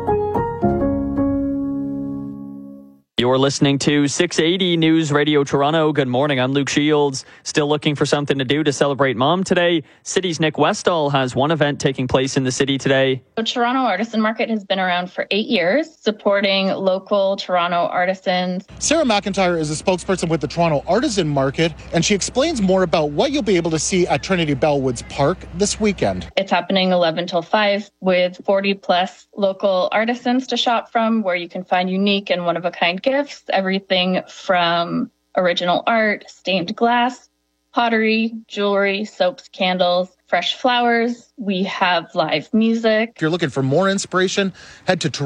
You're listening to 680 News Radio Toronto. Good morning. I'm Luke Shields. Still looking for something to do to celebrate Mom today? City's Nick Westall has one event taking place in the city today. The Toronto Artisan Market has been around for 8 years, supporting local Toronto artisans. Sarah McIntyre is a spokesperson with the Toronto Artisan Market, and she explains more about what you'll be able to see at Trinity Bellwoods Park this weekend. It's happening 11 till 5 with 40 plus local artisans to shop from, where you can find unique and one-of-a-kind gifts, everything from original art, stained glass, pottery, jewelry, soaps, candles, fresh flowers. We have live music. If you're looking for more inspiration, head to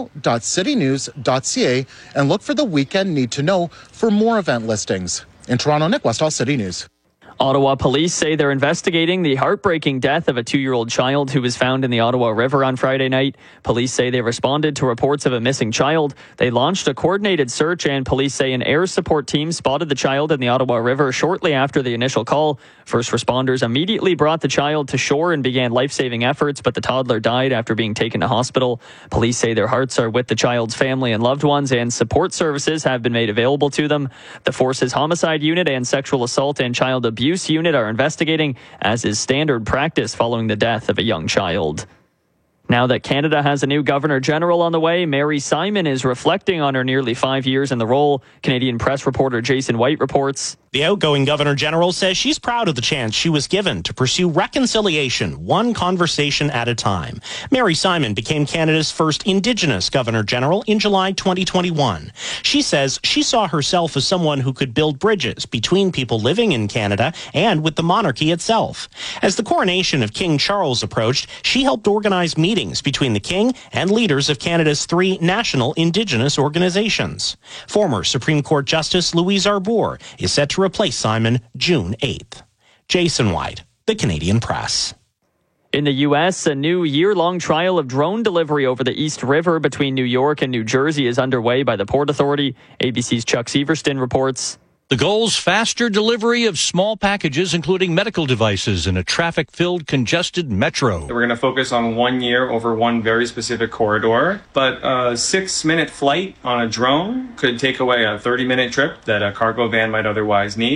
toronto.citynews.ca and look for the weekend Need to Know for more event listings. In Toronto, Nick Westall, City News. Ottawa police say they're investigating the heartbreaking death of a 2-year-old child who was found in the Ottawa River on Friday night. Police say they responded to reports of a missing child. They launched a coordinated search, and police say an air support team spotted the child in the Ottawa River shortly after the initial call. First responders immediately brought the child to shore and began life-saving efforts, but the toddler died after being taken to hospital. Police say their hearts are with the child's family and loved ones, and support services have been made available to them. The Force's Homicide Unit and Sexual Assault and Child Abuse Unit are investigating, as is standard practice following the death of a young child. Now that Canada has a new Governor General on the way, Mary Simon is reflecting on her nearly 5 years in the role. Canadian press reporter Jason White reports. The outgoing Governor General says she's proud of the chance she was given to pursue reconciliation, one conversation at a time. Mary Simon became Canada's first Indigenous Governor General in July 2021. She says she saw herself as someone who could build bridges between people living in Canada and with the monarchy itself. As the coronation of King Charles approached, she helped organize meetings between the King and leaders of Canada's 3 national Indigenous organizations. Former Supreme Court Justice Louise Arbour is set to replace Simon June 8th. Jason White, the Canadian Press. In the U.S., a new year-long trial of drone delivery over the East River between New York and New Jersey is underway by the Port Authority. ABC's Chuck Severston reports. The goal's faster delivery of small packages, including medical devices, in a traffic-filled, congested metro. We're going to focus on 1 year over one very specific corridor, but a 6-minute flight on a drone could take away a 30-minute trip that a cargo van might otherwise need.